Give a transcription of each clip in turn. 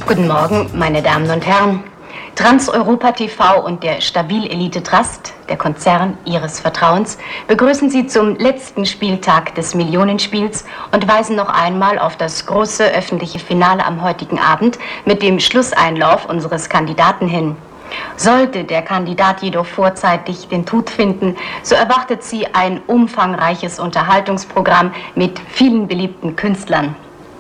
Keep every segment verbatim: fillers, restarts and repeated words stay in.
Guten Morgen, meine Damen und Herren. Trans-Europa T V und der Stabil Elite Trust, der Konzern Ihres Vertrauens, begrüßen Sie zum letzten Spieltag des Millionenspiels und weisen noch einmal auf das große öffentliche Finale am heutigen Abend mit dem Schlusseinlauf unseres Kandidaten hin. Sollte der Kandidat jedoch vorzeitig den Tod finden, so erwartet Sie ein umfangreiches Unterhaltungsprogramm mit vielen beliebten Künstlern.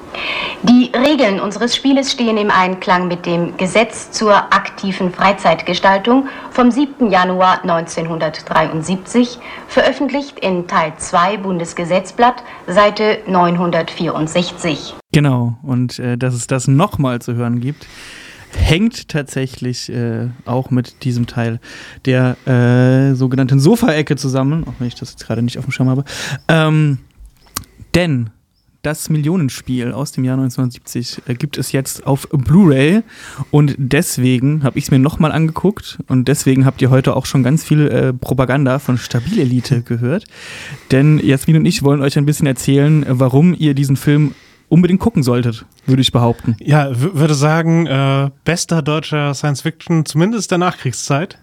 Die Regeln unseres Spieles stehen im Einklang mit dem Gesetz zur aktiven Freizeitgestaltung vom siebten Januar neunzehnhundertdreiundsiebzig, veröffentlicht in Teil zwei Bundesgesetzblatt, Seite neunhundertvierundsechzig. Genau, und äh, dass es das nochmal zu hören gibt, hängt tatsächlich äh, auch mit diesem Teil der äh, sogenannten Sofaecke zusammen, auch wenn ich das jetzt gerade nicht auf dem Schirm habe. Ähm, denn das Millionenspiel aus dem Jahr neunzehnhundertsiebzig äh, gibt es jetzt auf Blu-ray und deswegen habe ich es mir nochmal angeguckt und deswegen habt ihr heute auch schon ganz viel äh, Propaganda von Stabil Elite gehört. Denn Jasmin und ich wollen euch ein bisschen erzählen, warum ihr diesen Film unbedingt gucken solltet, würde ich behaupten. Ja, w- würde sagen, äh, bester deutscher Science-Fiction, zumindest der Nachkriegszeit.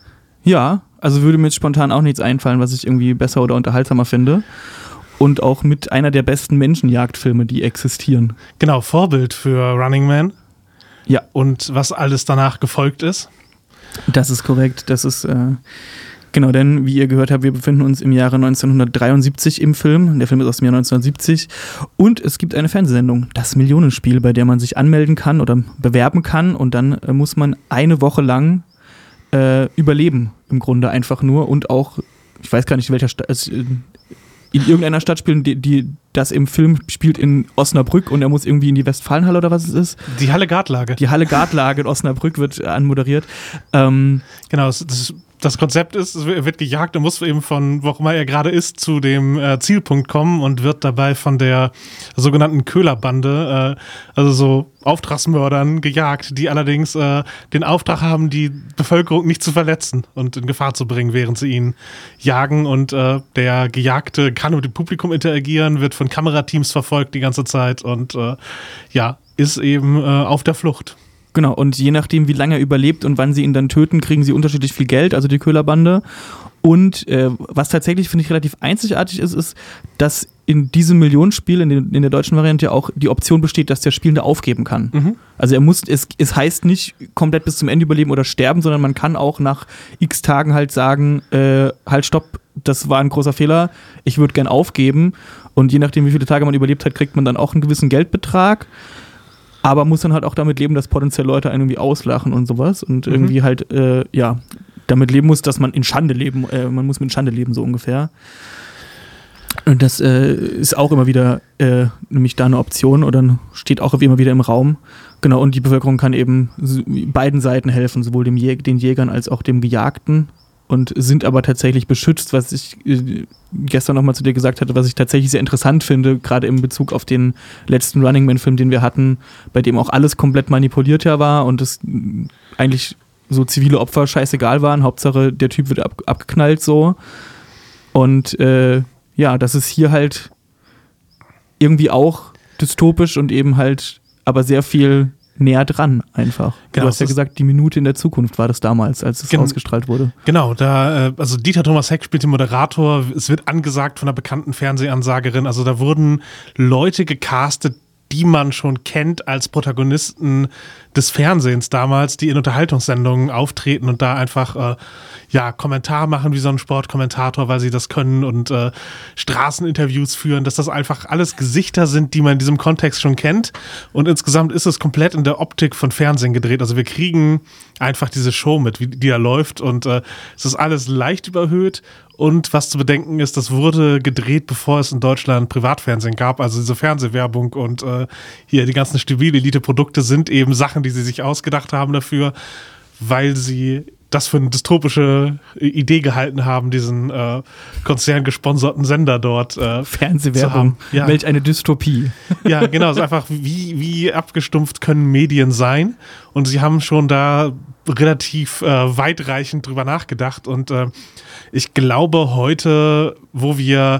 Ja, also würde mir jetzt spontan auch nichts einfallen, was ich irgendwie besser oder unterhaltsamer finde. Und auch mit einer der besten Menschenjagdfilme, die existieren. Genau, Vorbild für Running Man. Ja. Und was alles danach gefolgt ist. Das ist korrekt. Das ist, äh, genau, denn wie ihr gehört habt, wir befinden uns im Jahre neunzehnhundertdreiundsiebzig im Film. Der Film ist aus dem Jahr neunzehnhundertsiebzig. Und es gibt eine Fernsehsendung, das Millionenspiel, bei der man sich anmelden kann oder bewerben kann. Und dann äh, muss man eine Woche lang äh, überleben, im Grunde einfach nur. Und auch, ich weiß gar nicht, in welcher Stadt. Äh, in irgendeiner Stadt spielen, die, die das im Film spielt in Osnabrück und er muss irgendwie in die Westfalenhalle oder was es ist. Die Halle Gartlage. Die Halle Gartlage in Osnabrück wird anmoderiert. Ähm, genau, das, das, das Konzept ist, es wird gejagt und muss eben von, wo auch immer er gerade ist, zu dem äh, Zielpunkt kommen und wird dabei von der sogenannten Köhlerbande, äh, also so Auftragsmördern gejagt, die allerdings äh, den Auftrag haben, die Bevölkerung nicht zu verletzen und in Gefahr zu bringen, während sie ihn jagen. Und äh, der Gejagte kann mit dem Publikum interagieren, wird von Kamerateams verfolgt die ganze Zeit und äh, ja, ist eben äh, auf der Flucht. Genau, und je nachdem, wie lange er überlebt und wann sie ihn dann töten, kriegen sie unterschiedlich viel Geld, also die Köhlerbande. Und äh, was tatsächlich, finde ich, relativ einzigartig ist, ist, dass in diesem Millionenspiel, in, den, in der deutschen Variante auch die Option besteht, dass der Spielende aufgeben kann. Mhm. Also er muss, es, es heißt nicht komplett bis zum Ende überleben oder sterben, sondern man kann auch nach x Tagen halt sagen, äh, halt stopp, das war ein großer Fehler, ich würde gern aufgeben. Und je nachdem, wie viele Tage man überlebt hat, kriegt man dann auch einen gewissen Geldbetrag. Aber muss dann halt auch damit leben, dass potenziell Leute einen irgendwie auslachen und sowas. Und mhm. irgendwie halt, äh, ja, damit leben muss, dass man in Schande leben, äh, man muss mit Schande leben, so ungefähr. Und das äh, ist auch immer wieder äh, nämlich da eine Option oder steht auch immer wieder im Raum. Genau, und die Bevölkerung kann eben beiden Seiten helfen, sowohl dem Jäg- den Jägern als auch dem Gejagten. Und sind aber tatsächlich beschützt, was ich äh, gestern nochmal zu dir gesagt hatte, was ich tatsächlich sehr interessant finde, gerade in Bezug auf den letzten Running Man-Film, den wir hatten, bei dem auch alles komplett manipuliert ja war und es äh, eigentlich so zivile Opfer scheißegal waren. Hauptsache, der Typ wird ab- abgeknallt so. Und äh, ja, das ist hier halt irgendwie auch dystopisch und eben halt aber sehr viel näher dran einfach. Genau, du hast ja gesagt, die Minute in der Zukunft war das damals, als es gen- ausgestrahlt wurde. Genau, da, äh, also Dieter Thomas Heck spielt den Moderator, es wird angesagt von einer bekannten Fernsehansagerin, also da wurden Leute gecastet, die man schon kennt als Protagonisten des Fernsehens damals, die in Unterhaltungssendungen auftreten und da einfach äh, ja, Kommentar machen wie so ein Sportkommentator, weil sie das können und äh, Straßeninterviews führen, dass das einfach alles Gesichter sind, die man in diesem Kontext schon kennt und insgesamt ist es komplett in der Optik von Fernsehen gedreht, also wir kriegen einfach diese Show mit, wie die da läuft und äh, es ist alles leicht überhöht und was zu bedenken ist, das wurde gedreht, bevor es in Deutschland Privatfernsehen gab, also diese Fernsehwerbung und äh, hier die ganzen Stabil-Elite-Produkte sind eben Sachen, die sie sich ausgedacht haben dafür, weil sie das für eine dystopische Idee gehalten haben, diesen äh, konzerngesponserten Sender dort äh, Fernsehwerbung, ja. Welch eine Dystopie. Ja, genau, es ist einfach, wie, wie abgestumpft können Medien sein und sie haben schon da relativ äh, weitreichend drüber nachgedacht und äh, ich glaube heute, wo wir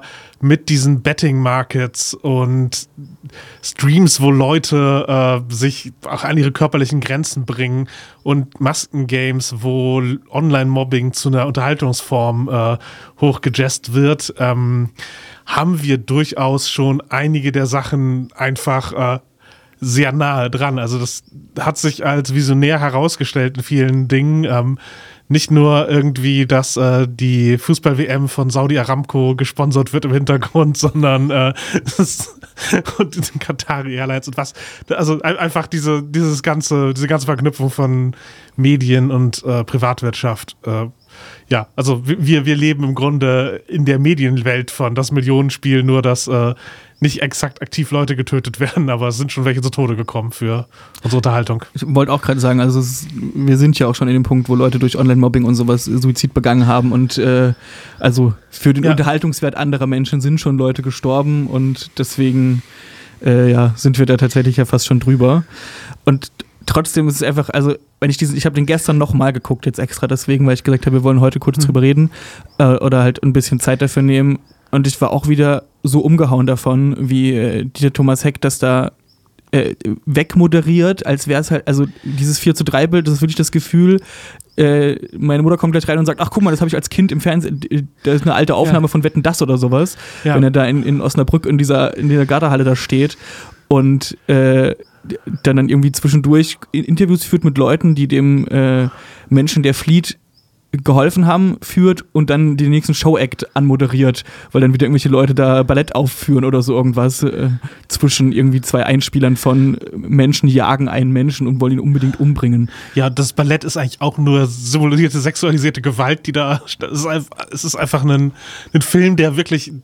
mit diesen Betting-Markets und Streams, wo Leute äh, sich auch an ihre körperlichen Grenzen bringen und Maskengames, wo Online-Mobbing zu einer Unterhaltungsform äh, hochgejazzt wird, ähm, haben wir durchaus schon einige der Sachen einfach äh, sehr nahe dran. Also das hat sich als visionär herausgestellt in vielen Dingen. Ähm, Nicht nur irgendwie, dass äh, die Fußball-W M von Saudi Aramco gesponsert wird im Hintergrund, sondern äh, das, und die Qatari Airlines und was. Also ein, einfach diese, dieses ganze, diese ganze Verknüpfung von Medien und äh, Privatwirtschaft. Äh, ja, also wir, wir leben im Grunde in der Medienwelt von das Millionenspiel, nur dass äh, nicht exakt aktiv Leute getötet werden, aber es sind schon welche zu Tode gekommen für unsere Unterhaltung. Ich wollte auch gerade sagen, also es ist, wir sind ja auch schon in dem Punkt, wo Leute durch Online-Mobbing und sowas Suizid begangen haben und äh, also für den ja. Unterhaltungswert anderer Menschen sind schon Leute gestorben und deswegen äh, ja, sind wir da tatsächlich ja fast schon drüber. Und trotzdem ist es einfach, also wenn ich diesen, ich habe den gestern nochmal geguckt, jetzt extra deswegen, weil ich gesagt habe, wir wollen heute kurz mhm. drüber reden äh, oder halt ein bisschen Zeit dafür nehmen. Und ich war auch wieder so umgehauen davon, wie äh, Dieter Thomas Heck das da äh, wegmoderiert, als wäre es halt, also dieses vier zu drei Bild, das ist wirklich das Gefühl, äh, meine Mutter kommt gleich rein und sagt, ach guck mal, das habe ich als Kind im Fernsehen, da ist eine alte Aufnahme ja. von Wetten, dass oder sowas, ja. wenn er da in, in Osnabrück in dieser, in dieser Garderhalle da steht und äh, dann dann irgendwie zwischendurch Interviews führt mit Leuten, die dem äh, Menschen, der flieht, geholfen haben, führt und dann den nächsten Show-Act anmoderiert, weil dann wieder irgendwelche Leute da Ballett aufführen oder so irgendwas äh, zwischen irgendwie zwei Einspielern von Menschen jagen einen Menschen und wollen ihn unbedingt umbringen. Ja, das Ballett ist eigentlich auch nur simulierte, sexualisierte Gewalt, die da, es ist einfach, es ist einfach ein, ein Film, der wirklich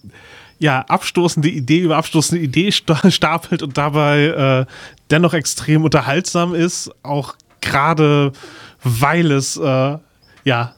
ja, abstoßende Idee über abstoßende Idee stapelt und dabei äh, dennoch extrem unterhaltsam ist, auch gerade weil es äh, ja,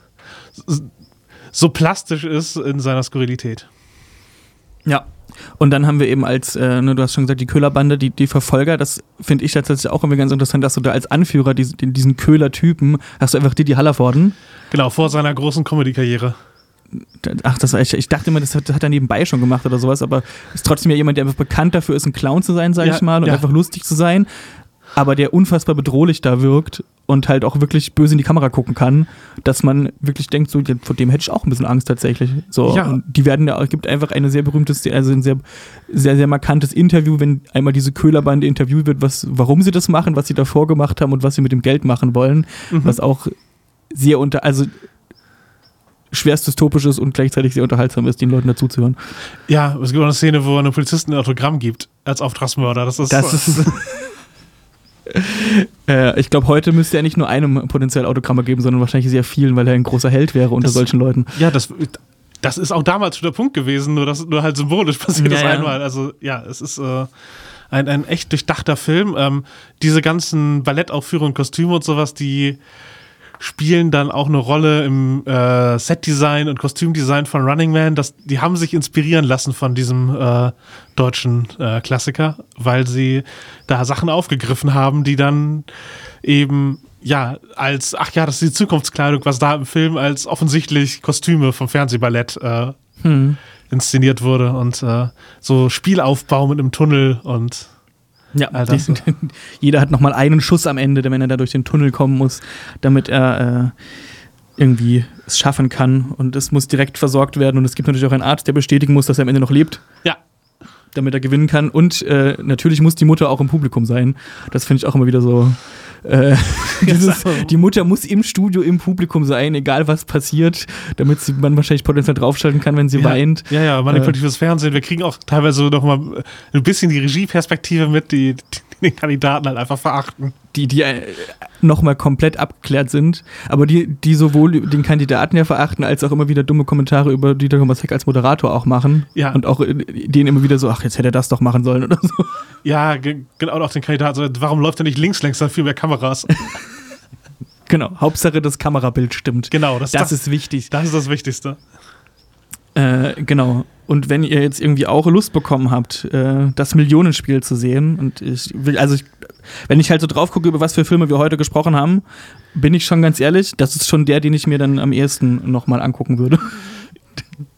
so plastisch ist in seiner Skurrilität. Ja, und dann haben wir eben als, äh, ne, du hast schon gesagt, die Köhler-Bande, die, die Verfolger, das finde ich tatsächlich auch irgendwie ganz interessant, dass du da als Anführer diesen, diesen Köhler-Typen, hast du einfach Didi Hallervorden. Genau, vor seiner großen Comedy-Karriere. Ach, das, ich, ich dachte immer, das hat, hat er nebenbei schon gemacht oder sowas, aber ist trotzdem ja jemand, der einfach bekannt dafür ist, ein Clown zu sein, sag ja, ich mal, und ja. einfach lustig zu sein, aber der unfassbar bedrohlich da wirkt und halt auch wirklich böse in die Kamera gucken kann, dass man wirklich denkt, so, vor dem hätte ich auch ein bisschen Angst tatsächlich. So, ja. Und die werden ja, es gibt einfach eine sehr berühmtes, also ein sehr, sehr, sehr markantes Interview, wenn einmal diese Köhlerbande interviewt wird, was, warum sie das machen, was sie davor gemacht haben und was sie mit dem Geld machen wollen, mhm. was auch sehr unter, also schwerst dystopisch ist und gleichzeitig sehr unterhaltsam ist, den Leuten dazuzuhören. Ja, es gibt auch eine Szene, wo er einem Polizisten ein Autogramm gibt, als Auftragsmörder. Das ist... Das ist äh, ich glaube, heute müsste er nicht nur einem potenziell Autogramme geben, sondern wahrscheinlich sehr vielen, weil er ein großer Held wäre unter das, solchen Leuten. Ja, das, das ist auch damals schon der Punkt gewesen, nur, das, nur halt symbolisch passiert ja, das ja. einmal. Also ja, es ist äh, ein, ein echt durchdachter Film. Ähm, diese ganzen Ballettaufführungen, Kostüme und sowas, die spielen dann auch eine Rolle im äh, Setdesign und Kostümdesign von Running Man. Das, die haben sich inspirieren lassen von diesem äh, deutschen äh, Klassiker, weil sie da Sachen aufgegriffen haben, die dann eben, ja, als, ach ja, das ist die Zukunftskleidung, was da im Film als offensichtlich Kostüme vom Fernsehballett äh, hm. inszeniert wurde und äh, so Spielaufbau mit einem Tunnel und ja, die, jeder hat nochmal einen Schuss am Ende, wenn er da durch den Tunnel kommen muss, damit er äh, irgendwie es schaffen kann. Und es muss direkt versorgt werden. Und es gibt natürlich auch einen Arzt, der bestätigen muss, dass er am Ende noch lebt. Ja. Damit er gewinnen kann. Und äh, natürlich muss die Mutter auch im Publikum sein. Das finde ich auch immer wieder so. Äh, dieses, die Mutter muss im Studio im Publikum sein, egal was passiert, damit sie, man wahrscheinlich potenziell draufschalten kann, wenn sie ja, weint. Ja, ja, manipulatives äh, Fernsehen. Wir kriegen auch teilweise noch mal ein bisschen die Regieperspektive mit, die, die den Kandidaten halt einfach verachten. Die, die äh, nochmal komplett abgeklärt sind, aber die, die sowohl den Kandidaten ja verachten, als auch immer wieder dumme Kommentare über Dieter Thomas Heck als Moderator auch machen. Ja. Und auch denen immer wieder so, ach, jetzt hätte er das doch machen sollen oder so. Ja, ge- genau, auch den Kandidaten. Warum läuft er nicht links längs, dann viel mehr Kameras? Genau, Hauptsache das Kamerabild stimmt. Genau, das, das, das ist wichtig. Das ist das Wichtigste. Äh, genau. Und wenn ihr jetzt irgendwie auch Lust bekommen habt, äh, das Millionenspiel zu sehen, und ich will, also ich, wenn ich halt so drauf gucke, über was für Filme wir heute gesprochen haben, bin ich schon ganz ehrlich, das ist schon der, den ich mir dann am ehesten nochmal angucken würde.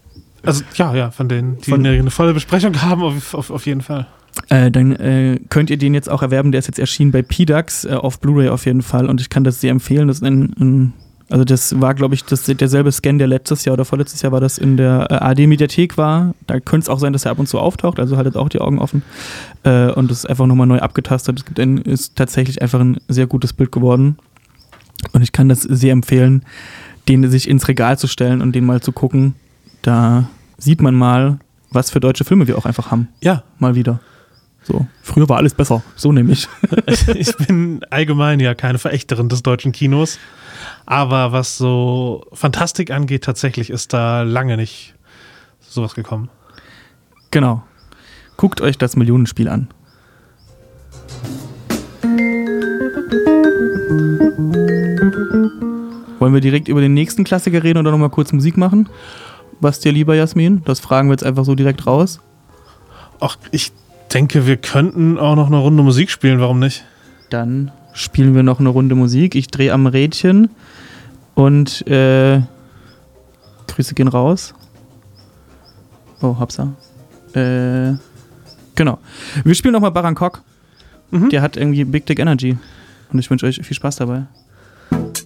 Also ja, ja, von denen, die Von- eine, eine volle Besprechung haben, auf, auf, auf jeden Fall. Äh, dann äh, könnt ihr den jetzt auch erwerben. Der ist jetzt erschienen bei P DAX äh, auf Blu-ray auf jeden Fall. Und ich kann das sehr empfehlen. Das ist ein, ein also das war, glaube ich, das, derselbe Scan, der letztes Jahr oder vorletztes Jahr war das in der äh, A R D-Mediathek war. Da könnte es auch sein, dass er ab und zu auftaucht. Also haltet auch die Augen offen. Äh, und das ist einfach nochmal neu abgetastet. Es gibt ein, ist tatsächlich einfach ein sehr gutes Bild geworden. Und ich kann das sehr empfehlen, den sich ins Regal zu stellen und den mal zu gucken. Da sieht man mal, was für deutsche Filme wir auch einfach haben. Ja. Mal wieder. So. Früher war alles besser. So nämlich. Ich bin allgemein ja keine Verächterin des deutschen Kinos. Aber was so Fantastik angeht, tatsächlich ist da lange nicht sowas gekommen. Genau. Guckt euch das Millionenspiel an. Wollen wir direkt über den nächsten Klassiker reden oder nochmal kurz Musik machen? Was dir lieber, Jasmin? Das fragen wir jetzt einfach so direkt raus. Ach, ich denke, wir könnten auch noch eine Runde Musik spielen, warum nicht? Dann spielen wir noch eine Runde Musik. Ich drehe am Rädchen und äh, Grüße gehen raus. Oh, Hopsa. Äh, genau. Wir spielen nochmal Bangkok. Mhm. Der hat irgendwie Big Dick Energy. Und ich wünsche euch viel Spaß dabei.